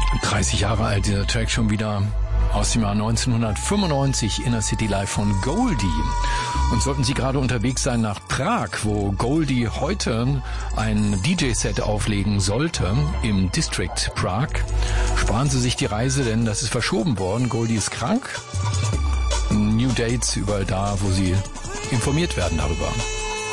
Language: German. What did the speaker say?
30 Jahre alt, dieser Track schon wieder aus dem Jahr 1995, Inner City Live von Goldie. Und sollten Sie gerade unterwegs sein nach Prag, wo Goldie heute ein DJ-Set auflegen sollte, im District Prag, sparen Sie sich die Reise, denn das ist verschoben worden. Goldie ist krank. New Dates überall da, wo Sie informiert werden darüber.